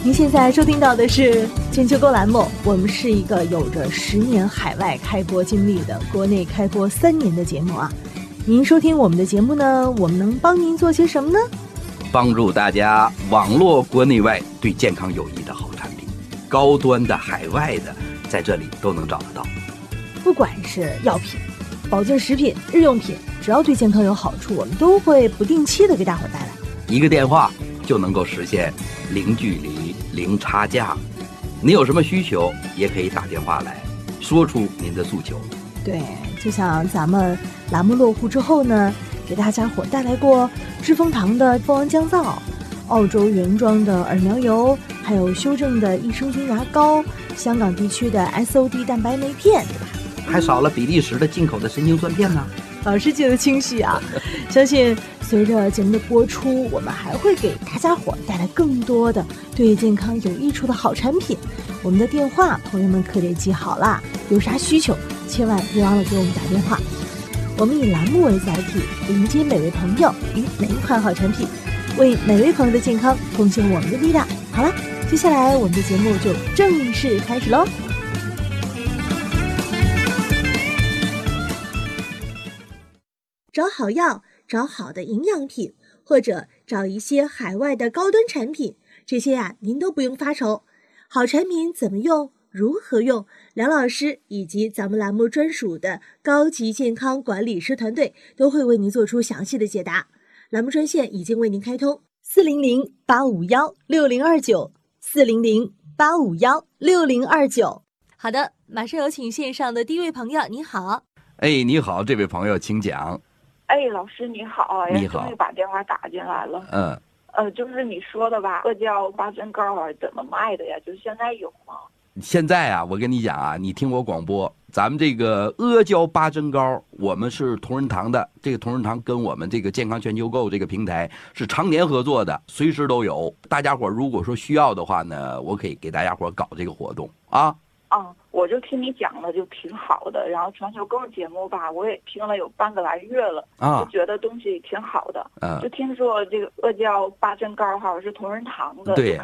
您现在收听到的是全球购栏目，我们是一个有着10年海外开播经历的国内开播3年的节目啊。您收听我们的节目呢，我们能帮您做些什么呢？ 帮助大家网络国内外对健康有益的好产品，高端的海外的在这里都能找得到。 不管是药品、保健食品、日用品，只要对健康有好处，我们都会不定期的给大伙带来。 一个电话就能够实现零距离、零差价。你有什么需求，也可以打电话来说出您的诉求。 对，就像咱们栏目落户之后呢，给大家伙带来过知蜂堂的蜂王降噪、澳洲原装的耳苗油，还有修正的益生菌牙膏，香港地区的 SOD 蛋白酶片，对吧？ 还少了比利时的进口的神经酸片呢。 老师记得清晰啊！相信随着节目的播出，我们还会给大家伙带来更多的对健康有益处的好产品。我们的电话，朋友们可得记好了，有啥需求，千万别忘了给我们打电话。我们以栏目为载体，迎接每位朋友与每一款好产品，为每位朋友的健康贡献我们的力量。好了，接下来我们的节目就正式开始喽。找好药，找好的营养品，或者找一些海外的高端产品，这些您都不用发愁。好产品怎么用，如何用，梁老师以及咱们栏目专属的高级健康管理师团队都会为您做出详细的解答。栏目专线已经为您开通，400-851-6029，400-851-6029。好的，马上有请线上的第一位朋友，你好。 你好，这位朋友请讲。 老师你好， 你好， 终于把电话打进来了。就是你说的吧，阿胶八珍膏怎么卖的呀？就现在有吗？ 现在啊，我跟你讲啊，你听我广播，咱们这个阿胶八珍膏，我们是同仁堂的，这个同仁堂跟我们这个健康全球购这个平台是常年合作的，随时都有。大家伙如果说需要的话呢，我可以给大家伙搞这个活动啊。 我就听你讲的就挺好的，然后全球购节目吧，我也听了有半个来月了，就觉得东西挺好的。就听说这个阿胶八珍膏是同仁堂的， 对。